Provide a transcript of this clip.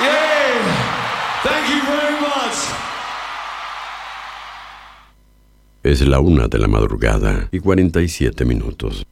Thank you very much. Es la 1:47 a.m.